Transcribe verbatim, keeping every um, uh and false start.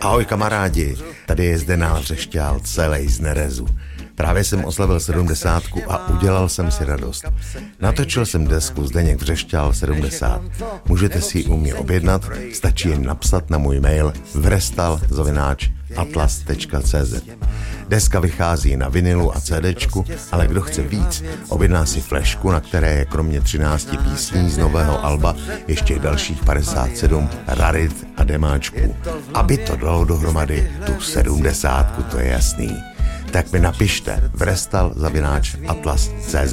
Ahoj kamarádi, tady je Zdenál Vřešťál, celej z nerezu. Právě jsem oslavil sedmdesátku a udělal jsem si radost. Natočil jsem desku Zdeněk Vřešťál sedmdesát. Můžete si ji u mě objednat, stačí jen napsat na můj mail vrestal zavináč atlas tečka cé zet. Deska vychází na vinilu a CDčku, ale kdo chce víc, objedná si flešku, na které je kromě třinácti písní z nového alba ještě dalších padesát sedm rarit a demáčků. Aby to dalo dohromady tu sedmdesátku, to je jasný. Tak mi napište vrestal zavináč atlas tečka cé zet.